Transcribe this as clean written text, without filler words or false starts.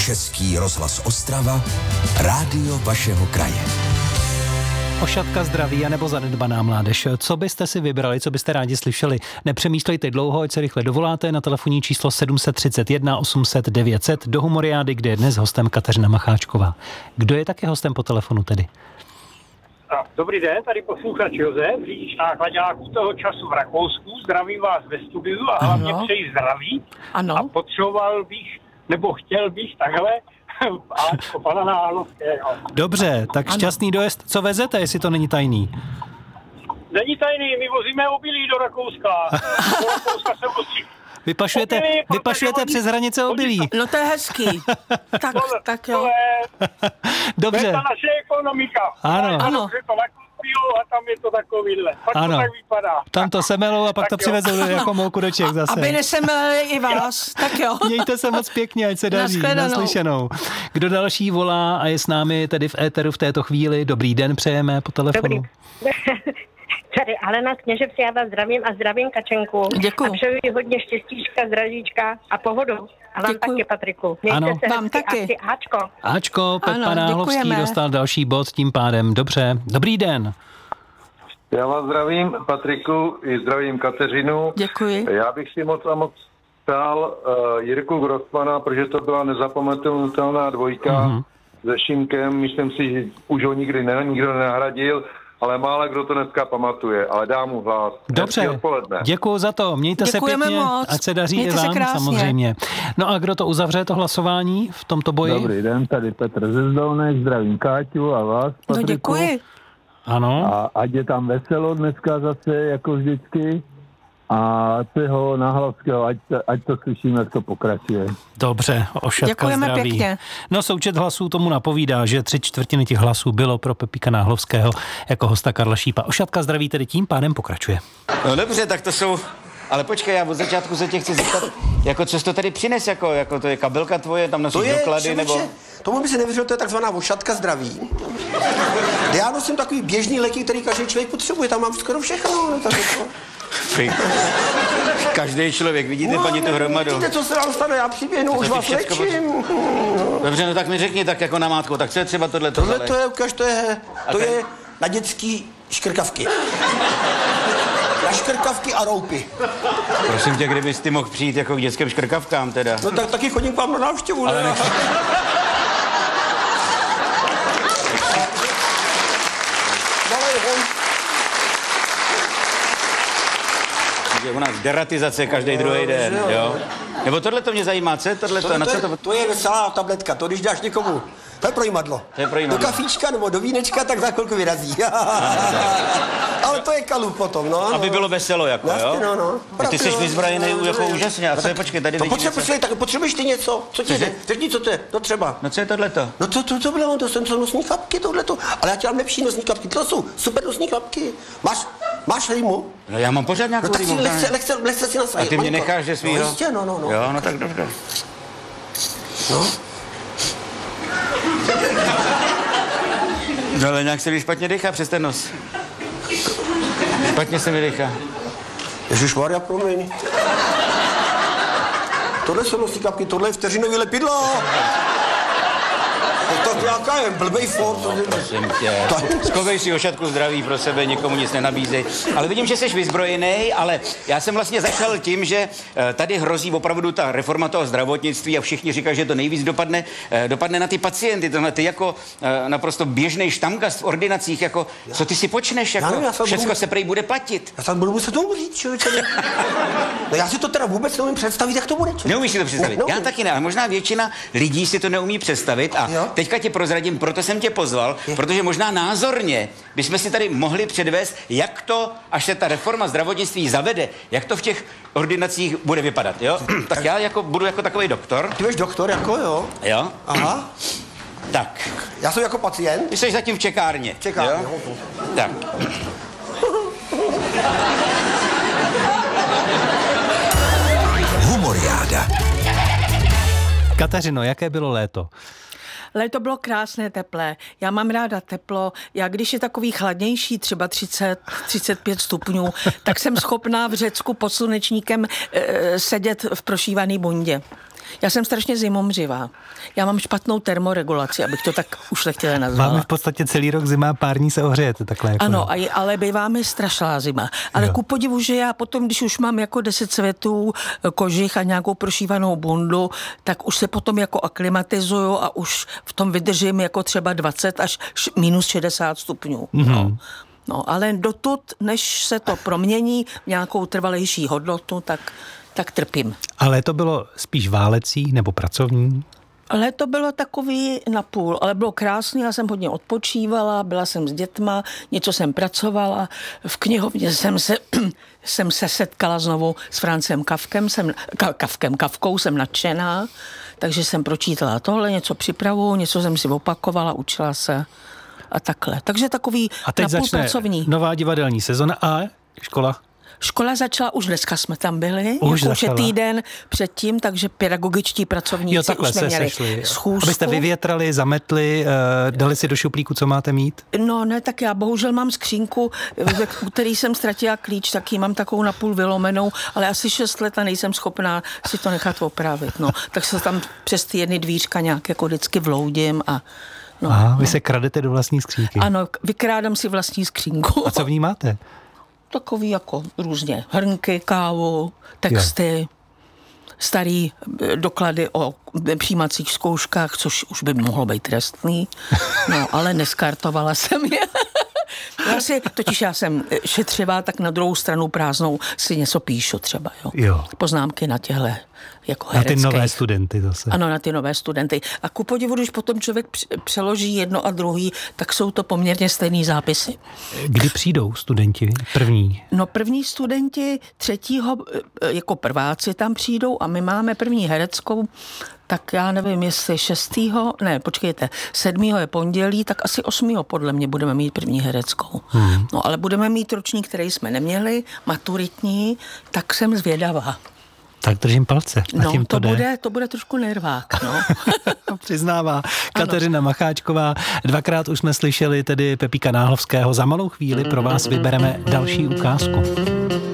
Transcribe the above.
Český rozhlas Ostrava, rádio vašeho kraje. Ošatka zdraví anebo zanedbaná mládež. Co byste si vybrali, co byste rádi slyšeli? Nepřemýšlejte dlouho, ať se rychle dovoláte na telefonní číslo 731 800 900 do Humoriády, kde je dnes hostem Kateřina Macháčková. Kdo je taky hostem po telefonu tedy? Dobrý den, tady posluchač Josef, řidič náklaďáků toho času v Rakousku. Zdravím vás ve studiu a hlavně přeji zdraví. Ano. A potřeboval bych, nebo chtěl bych takhle Ačko pana Náhlovského. Dobře, tak šťastný dojezd. Co vezete, jestli to není tajný? Není tajný, my vozíme obilí do Rakouska. Do Rakouska se vozí. Vypašujete přes hranice obilí. No to je hezký. Tak jo. Dobře. To je ta naše ekonomika. Ano. Dobře to nakoupilo a tam je to takovýhle. Pak ano. to tak vypadá. Tam to semelou a pak tak to přivezou jako mouku do Čech zase. Aby nesemelili i vás. Tak jo. Mějte se moc pěkně, ať se daří. Nashledanou. Naslyšenou. Kdo další volá a je s námi tedy v éteru v této chvíli? Dobrý den, přejeme po telefonu. Dobrý. Tady Alena z Kněževce, já vás zdravím a zdravím Kačenku. Děkuju. A přeju hodně štěstíčka, zdravíčka a pohodu. A vám Děkuju. taky, Patriku. Mějte Ano. se Vám hezky taky. a ty Ačko. Ačko, Pepa Ano, Náhlovský děkujeme. dostal další bod tím pádem. Dobře. Dobrý den. Já vás zdravím, Patriku, i zdravím Kateřinu. Děkuji. Já bych si moc a moc přál Jirku Grossmana, protože to byla nezapomenutelná dvojka se Šimkem. Myslím si, že už ho nikdo nenahradil, ale málo kdo to dneska pamatuje, ale dám mu hlas. Dobře, děkuju za to. Mějte Děkujeme se pěkně, moc. ať se daří Mějte i se vám krásně. samozřejmě. No a kdo to uzavře, to hlasování v tomto boji? Dobrý den, tady Petr ze Zdolné, zdravím Káťu a vás, No Patriku. děkuji. Ano. A ať je tam veselo dneska zase, jako vždycky. A toho Náhlovského, ať to slyšíme, jak to pokračuje. Dobře, Ošatka Děkujeme zdraví. pěkně. No součet hlasů tomu napovídá, že 3/4 těch hlasů bylo pro Pepíka Náhlovského jako hosta Karla Šípa. Ošatka zdraví tedy tím pádem pokračuje. No dobře, tak to jsou... Ale počkej, já od začátku se tě chci zeptat, jako co jsi to tady přines, jako to je kabelka tvoje, tam nosíš doklady, nebo... Tomu by se nevěřil, to je takzvaná ošatka zdraví. Já nosím takový běžný léky, který každý člověk potřebuje, tam mám skoro všechno. Tak jako. Každý člověk, vidíte, paní, tu hromadu. Vidíte, co se vám stane, já přiběhnu, už vás léčím. Dobře, no tak mi řekni tak jako namátkou, tak co je třeba tohle? Tohle to je, ukaž, to je na dětský škrkavky. Na škrkavky a roupy. Prosím tě, kdybys ty mohl přijít jako k dětským škrkavkám teda. No tak taky chodím k vám na návštěvu, ale ne? U nás deratizace každý druhý den, jo? Nebo tohle to mě zajímá, co je tohle? Na co to... To je veselá tabletka, to když dáš někomu, to je projímadlo. Do kafíčka nebo do vínečka, tak za chvilku vyrazí. Ale to je kalup potom, no. Aby bylo veselo, jako, jo? No. Ty jsi vyzbrojený jako úžasně, a co je, počkej, tady vidím něco. Tak potřebuješ ty něco? Co ti jde? Řekni, co to je, to třeba. No co je tohleto? No to bylo, to jsou nosní kapky, tohleto. Ale já ti mám lepší nosní kapky, to jsou super nosní kapky. Máš rýmu? No já mám pořád nějakou rýmu. No tak si lehce si nasadit. A ty mě necháš, že svýho? No jistě, no. Jo, no tak dobře. No. No ale nějak se mi špatně dýchá přes ten nos. Špatně se mi dýchá. Ježišmarja, promiň. Tohle jsou nosní kapky, tohle je vteřinový lepidlo. To jaká je, blbej Ford. Prosím tě, schovej si Ošatku zdraví pro sebe, nikomu nic nenabízej. Ale vidím, že jsi vyzbrojený, ale já jsem vlastně začal tím, že tady hrozí opravdu ta reforma toho zdravotnictví a všichni říkají, že to nejvíc dopadne na ty pacienty. Tohle ty jako naprosto běžnej štamgast v ordinacích, jako co ty si počneš, jako všecko se prej bude platit. Já tam budu muset umřít, člověče. No já si to teda vůbec neumím představit, jak to bude. Neumíš si to představit? Já taky ne, ale možná většina lidí si to neumí představit a teďka tě prozradím, proto jsem tě pozval, protože možná názorně bychom si tady mohli předvést, jak to, až se ta reforma zdravotnictví zavede, jak to v těch ordinacích bude vypadat, jo? Tak já budu jako takový doktor. Ty jsi doktor, jako jo? Jo. Aha. Tak. Já jsem jako pacient? Ty jsi zatím v čekárně. Čekárně, jo? Tak. Humoriáda. Kateřino, jaké bylo léto? Léto bylo krásné, teplé. Já mám ráda teplo. Já když je takový chladnější, třeba 30-35 stupňů, tak jsem schopná v Řecku pod slunečníkem sedět v prošívaný bundě. Já jsem strašně zimomřivá. Já mám špatnou termoregulaci, abych to tak ušlechtile nazvala. Máme v podstatě celý rok zima, pár dní se ohřejete takhle. Jako ano, ale bývá mi strašná zima. Ale ku podivu, že já potom, když už mám jako 10 cvetů, kožich a nějakou prošívanou bundu, tak už se potom jako aklimatizuju a už v tom vydržím jako třeba 20 až minus 60 stupňů. Mm-hmm. No, ale dotud, než se to promění v nějakou trvalejší hodnotu, tak trpím. Ale to bylo spíš válecí nebo pracovní? Ale to bylo takový napůl, ale bylo krásný, já jsem hodně odpočívala, byla jsem s dětma, něco jsem pracovala, v knihovně jsem se setkala znovu s Francem Kafkou, jsem nadšená, takže jsem pročítala tohle, něco připravu, něco jsem si opakovala, učila se a takhle. Takže takový napůl pracovní. A teď nová divadelní sezona a škola? Škola začala, už dneska jsme tam byli, už týden předtím, takže pedagogičtí pracovníci už jsme měli schůzku. Abyste vyvětrali, zametli, dali si do šuplíku, co máte mít? No ne, tak já bohužel mám skřínku, u který jsem ztratila klíč, tak ji mám takovou napůl vylomenou, ale asi 6 let a nejsem schopná si to nechat opravit. No. Tak se tam přes ty jedny dvířka nějak jako vždycky vloudím a vy se kradete do vlastní skřínky. Ano, vykrádám si vlastní skřínku. A co v ní máte? Takový jako různě hrnky, kávu, texty, starý doklady o přijímacích zkouškách, což už by mohlo být trestný, no ale neskartovala jsem je. Já jsem šetřivá, tak na druhou stranu prázdnou si něco píšu třeba, jo. Poznámky na těhle jako hereckých. Na ty nové studenty zase. Ano, na ty nové studenty. A ku podivu, když potom člověk přeloží jedno a druhý, tak jsou to poměrně stejný zápisy. Kdy přijdou studenti první? No první studenti 3. jako prváci tam přijdou a my máme první hereckou, tak já nevím, jestli 7. je pondělí, tak asi 8. podle mě budeme mít první hereckou. No ale budeme mít ročník, který jsme neměli, maturitní, tak jsem zvědavá. Tak držím palce. No, to bude trošku nervák, no. Přiznává Kateřina Macháčková. 2krát už jsme slyšeli tedy Pepíka Náhlovského. Za malou chvíli pro vás vybereme další ukázku.